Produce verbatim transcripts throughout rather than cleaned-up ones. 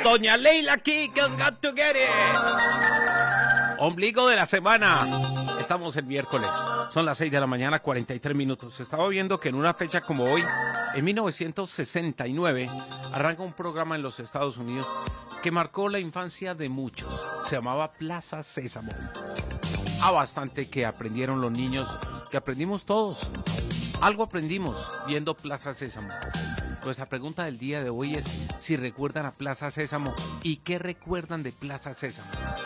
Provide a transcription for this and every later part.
Doña Leila Kikos got to get it. Ombligo de la semana. Estamos el miércoles. Son las seis de la mañana, cuarenta y tres minutos. Estaba viendo que en una fecha como hoy, en mil novecientos sesenta y nueve, arranca un programa en los Estados Unidos que marcó la infancia de muchos. Se llamaba Plaza Sésamo. Ah, bastante que aprendieron los niños, que aprendimos todos. Algo aprendimos viendo Plaza Sésamo. Nuestra pregunta del día de hoy es si recuerdan a Plaza Sésamo y qué recuerdan de Plaza Sésamo.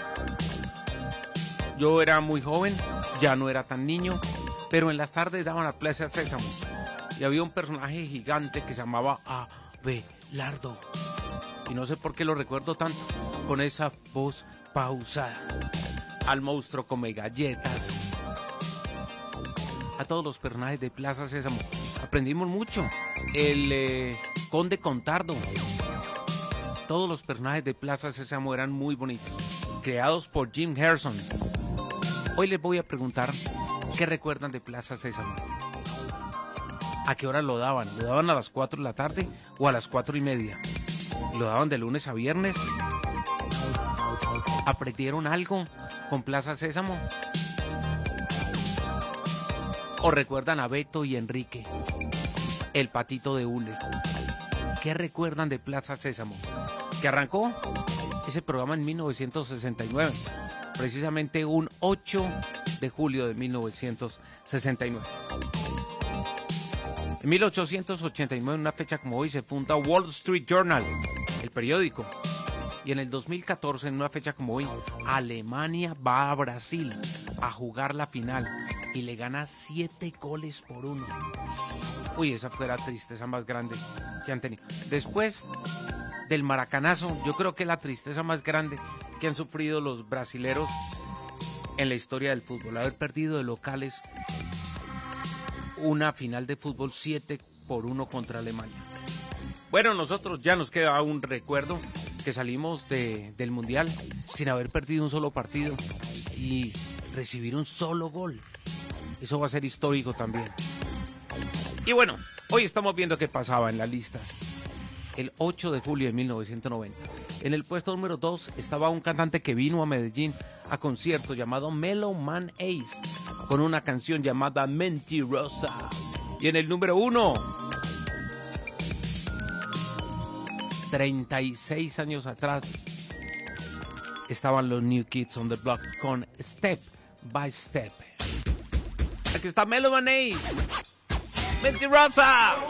Yo era muy joven, ya no era tan niño, pero en las tardes daban a Plaza Sésamo y había un personaje gigante que se llamaba Abelardo. Y no sé por qué lo recuerdo tanto, con esa voz pausada. Al monstruo come galletas. A todos los personajes de Plaza Sésamo aprendimos mucho. El eh, Conde Contardo. Todos los personajes de Plaza Sésamo eran muy bonitos, creados por Jim Henson. Hoy les voy a preguntar qué recuerdan de Plaza Sésamo. ¿A qué hora lo daban? ¿Lo daban a las cuatro de la tarde o a las cuatro y media? ¿Lo daban de lunes a viernes? ¿Aprendieron algo con Plaza Sésamo? ¿O recuerdan a Beto y Enrique, el patito de hule? ¿Qué recuerdan de Plaza Sésamo? Que arrancó ese programa en mil novecientos sesenta y nueve, precisamente un ocho de julio de mil novecientos sesenta y nueve. En mil ochocientos ochenta y nueve, una fecha como hoy, se funda Wall Street Journal, el periódico. Y en el dos mil catorce, en una fecha como hoy, Alemania va a Brasil a jugar la final y le gana siete goles por uno. Uy, esa fue la tristeza más grande que han tenido. Después del maracanazo, yo creo que la tristeza más grande que han sufrido los brasileros en la historia del fútbol, haber perdido de locales una final de fútbol siete por uno contra Alemania. Bueno, nosotros ya nos queda un recuerdo que salimos de, del Mundial sin haber perdido un solo partido y recibir un solo gol. Eso va a ser histórico también. Y bueno, hoy estamos viendo qué pasaba en las listas. El ocho de julio de mil novecientos noventa. En el puesto número dos estaba un cantante que vino a Medellín a concierto llamado Mellow Man Ace, con una canción llamada Mentirosa. Y en el número uno, treinta y seis años atrás, estaban los New Kids on the Block con Step by Step. Aquí está Mellow Man Ace, Mentirosa.